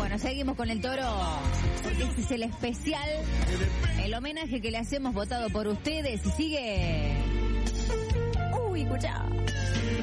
Bueno, seguimos con el Toro, porque este es el especial, el homenaje que le hacemos votado por ustedes y sigue... Uy, escuchá.